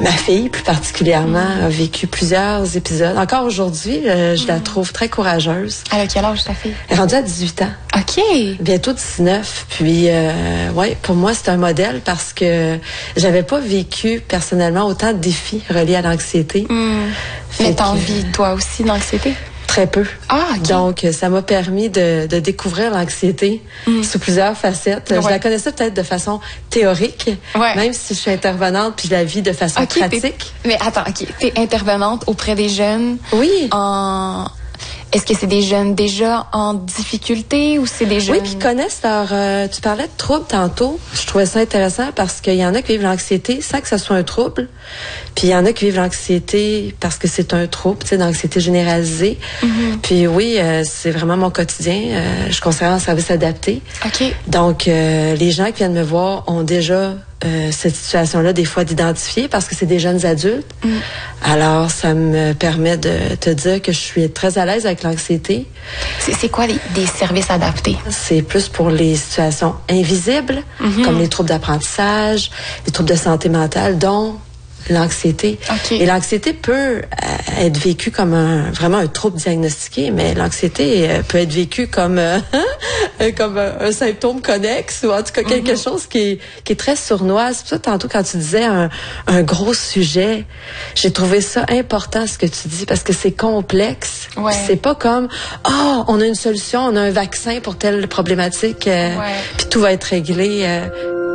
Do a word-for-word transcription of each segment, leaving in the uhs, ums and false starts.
ma fille, plus particulièrement, a vécu plusieurs épisodes. Encore aujourd'hui, euh, je la trouve très courageuse. Elle a quel âge, ta fille? Elle est rendue à dix-huit ans. OK. Bientôt dix-neuf. Puis, euh, ouais, pour moi, c'est un modèle parce que j'avais pas vécu personnellement autant de défis reliés à l'anxiété. Mm. Mais t'as envie, toi aussi, d'anxiété? Très peu. Ah, OK. Donc, ça m'a permis de, de découvrir l'anxiété mm. sous plusieurs facettes. Ouais. Je la connaissais peut-être de façon théorique, ouais. même si je suis intervenante puis je la vis de façon okay, pratique. Mais attends, OK. T'es intervenante auprès des jeunes? Oui. En... Est-ce que c'est des jeunes déjà en difficulté ou c'est des jeunes... Oui, qui connaissent leur... Euh, tu parlais de troubles tantôt. Je trouvais ça intéressant parce qu'il y en a qui vivent l'anxiété sans que ce soit un trouble. Puis il y en a qui vivent l'anxiété parce que c'est un trouble, tu sais, d'anxiété généralisée. Mm-hmm. Puis oui, euh, c'est vraiment mon quotidien. Euh, je considère un service adapté. OK. Donc, euh, les gens qui viennent me voir ont déjà... Euh, cette situation-là, des fois, d'identifier parce que c'est des jeunes adultes. Mm. Alors, ça me permet de te dire que je suis très à l'aise avec l'anxiété. C'est, c'est quoi les, des services adaptés? C'est plus pour les situations invisibles, mm-hmm. comme les troubles d'apprentissage, les troubles de santé mentale, dont l'anxiété. Okay. Et l'anxiété peut euh, être vécue comme un vraiment un trouble diagnostiqué, mais l'anxiété euh, peut être vécue comme euh, comme un, un symptôme connexe ou en tout cas quelque mm-hmm. chose qui est qui est très sournois. C'est pour ça tantôt quand tu disais un, un gros sujet, j'ai trouvé ça important ce que tu dis parce que c'est complexe. Ouais. C'est pas comme ah oh, on a une solution, on a un vaccin pour telle problématique, euh, ouais. puis tout va être réglé. Euh,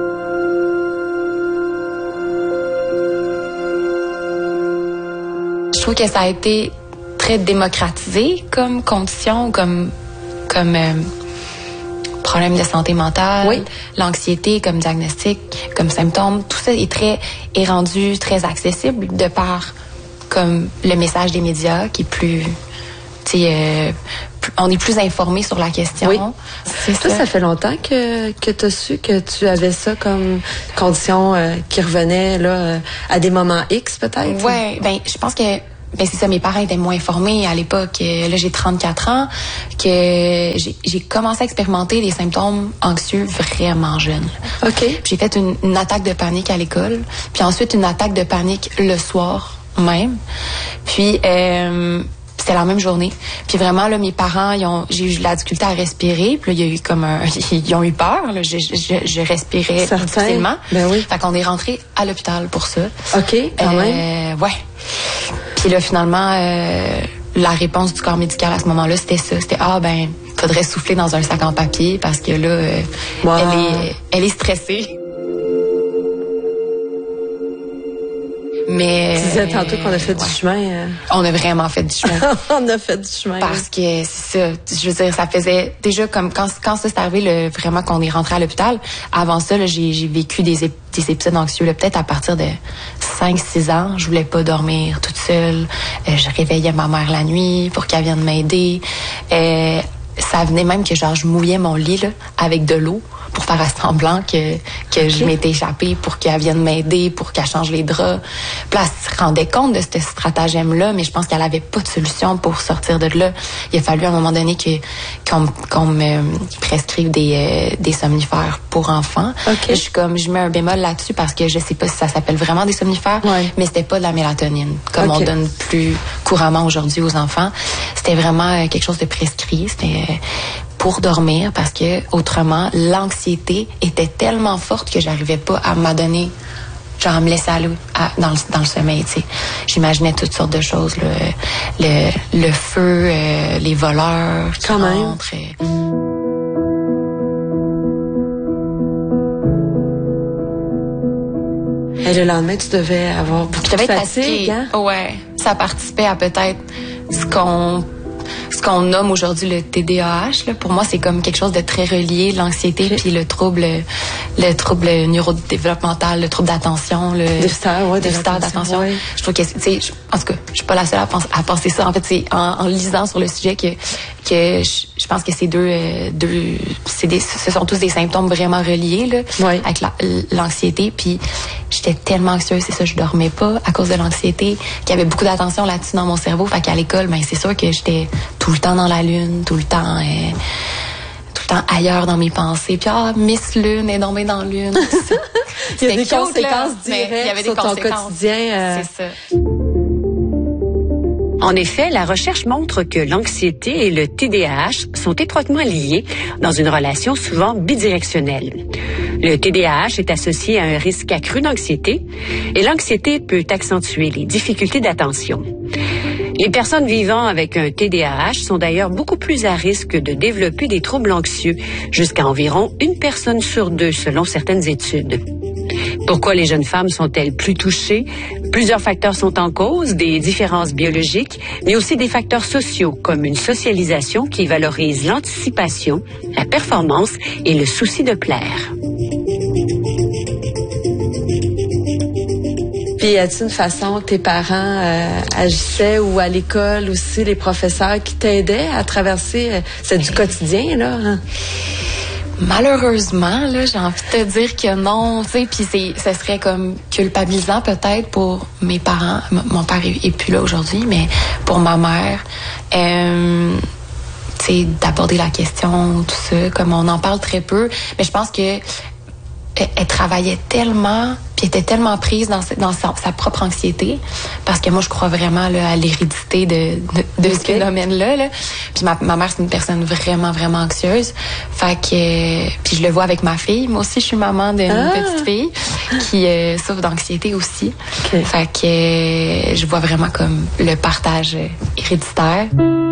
Je trouve que ça a été très démocratisé comme condition, comme, comme euh, problème de santé mentale, oui. l'anxiété comme diagnostic, comme symptôme. Tout ça est, très, est rendu très accessible de par comme le message des médias qui est plus... Tu sais, euh, on est plus informé sur la question. Oui. C'est ça, ça. Ça fait longtemps que, que tu as su que tu avais ça comme condition euh, qui revenait là, euh, à des moments X, peut-être? Oui, ben je pense que ben c'est ça, mes parents étaient moins informés à l'époque. Là, j'ai trente-quatre ans, que j'ai, j'ai commencé à expérimenter des symptômes anxieux vraiment jeune. OK. Puis j'ai fait une, une attaque de panique à l'école, puis ensuite une attaque de panique le soir même. Puis... Euh, c'était la même journée. Puis vraiment, là, mes parents, ils ont, j'ai eu de la difficulté à respirer. Puis là, il y a eu comme un... Ils ont eu peur. Là. Je, je, je respirais difficilement. Ben oui. Fait qu'on est rentré à l'hôpital pour ça. OK, quand euh, même. Ouais. Puis là, finalement, euh, la réponse du corps médical à ce moment-là, c'était ça. C'était, ah ben, faudrait souffler dans un sac en papier parce que là, euh, wow. elle est, elle est stressée. Mais tu disais tantôt qu'on a fait ouais. du chemin. Euh... On a vraiment fait du chemin. On a fait du chemin. Parce que c'est ça. Je veux dire, ça faisait déjà comme quand quand ça s'est arrivé, le, vraiment qu'on est rentré à l'hôpital. Avant ça, là, j'ai, j'ai vécu des, ép- des épisodes anxieux. Là, peut-être à partir de cinq six ans, je voulais pas dormir toute seule. Euh, je réveillais ma mère la nuit pour qu'elle vienne m'aider. Euh, ça venait même que genre je mouillais mon lit là avec de l'eau pour faire semblant que, que okay. je m'étais échappée pour qu'elle vienne m'aider, pour qu'elle change les draps. Puis là, elle se rendait compte de ce stratagème-là, mais je pense qu'elle avait pas de solution pour sortir de là. Il a fallu à un moment donné que, qu'on, qu'on me prescrive des, euh, des somnifères pour enfants. Okay. Je suis comme, je mets un bémol là-dessus parce que je sais pas si ça s'appelle vraiment des somnifères, ouais. mais c'était pas de la mélatonine, comme okay. on donne plus couramment aujourd'hui aux enfants. C'était vraiment quelque chose de prescrit. C'était pour dormir parce que autrement l'anxiété était tellement forte que j'arrivais pas à m'adonner, genre à me laisser aller à, dans, le, dans le sommeil, tu sais. J'imaginais toutes sortes de choses, le, le, le feu, euh, les voleurs qui quand rentrent. Même. Et le lendemain, tu devais avoir beaucoup je devais de être fatigue, hein? Ouais, ça participait à peut-être ce qu'on ce qu'on nomme aujourd'hui le T D A H. Là. Pour moi, c'est comme quelque chose de très relié, l'anxiété okay. puis le trouble, le trouble neurodéveloppemental, le trouble d'attention, le déficit ouais, d'attention. d'attention. Ouais. Je trouve que, tu sais, en tout cas, je suis pas la seule à penser, à penser ça. En fait, c'est en, en lisant sur le sujet que que je, je pense que ces deux, euh, deux c'est des, ce sont tous des symptômes vraiment reliés là, ouais. avec la, l'anxiété. Puis j'étais tellement anxieuse, c'est ça, je dormais pas à cause de l'anxiété, qu'il y avait beaucoup d'attention là-dessus dans mon cerveau. Fait qu'à l'école, ben c'est sûr que j'étais tout le temps dans la lune, tout le temps, euh, tout le temps ailleurs dans mes pensées. Puis, ah, Miss Lune est tombée dans Lune. Il y a des cute, conséquences là, directes il y avait des sur ton conséquences. quotidien. Euh... C'est ça. En effet, la recherche montre que l'anxiété et le T D A H sont étroitement liés dans une relation souvent bidirectionnelle. Le T D A H est associé à un risque accru d'anxiété et l'anxiété peut accentuer les difficultés d'attention. Les personnes vivant avec un T D A H sont d'ailleurs beaucoup plus à risque de développer des troubles anxieux, jusqu'à environ une personne sur deux selon certaines études. Pourquoi les jeunes femmes sont-elles plus touchées? Plusieurs facteurs sont en cause, des différences biologiques, mais aussi des facteurs sociaux, comme une socialisation qui valorise l'anticipation, la performance et le souci de plaire. Puis, y a-t-il une façon que tes parents euh, agissaient ou à l'école aussi, les professeurs qui t'aidaient à traverser, euh, c'est du quotidien, là? Hein? Malheureusement, là, j'ai envie de te dire que non, tu sais, puis c'est, ça serait comme culpabilisant peut-être pour mes parents. M- mon père est, est plus là aujourd'hui, mais pour ma mère, euh, tu sais, d'aborder la question, tout ça, comme on en parle très peu, mais je pense que elle, elle travaillait tellement, puis était tellement prise dans, dans sa, sa propre anxiété, parce que moi, je crois vraiment là, à l'hérédité de, de, de okay. ce phénomène-là. Là. Puis ma, ma mère, c'est une personne vraiment, vraiment anxieuse. Fait que, puis je le vois avec ma fille. Moi aussi, je suis maman d'une ah. petite fille qui euh, souffre d'anxiété aussi. Okay. Fait que euh, je vois vraiment comme le partage héréditaire.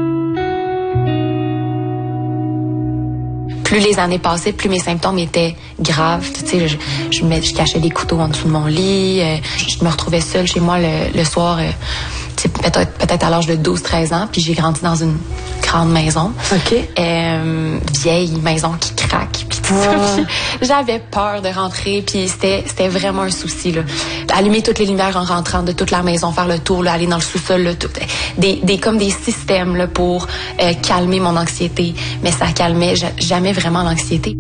Plus les années passaient, plus mes symptômes étaient graves. Tu sais, je, je, me, je cachais des couteaux en dessous de mon lit. Euh, je me retrouvais seule chez moi le, le soir, euh, peut-être, peut-être à l'âge de douze treize ans. Puis j'ai grandi dans une grande maison. OK. Euh, vieille maison qui craque. Puis tout ça. Puis j'avais peur de rentrer. Puis c'était, c'était vraiment un souci, là. Allumer toutes les lumières en rentrant de toute la maison, faire le tour, là, aller dans le sous-sol, là, tout, des, des, comme des systèmes là, pour euh, calmer mon anxiété. Mais ça calmait jamais vraiment l'anxiété.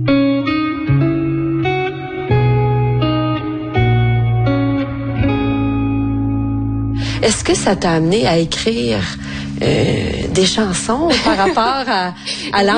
Est-ce que ça t'a amené à écrire euh, des chansons par rapport à, à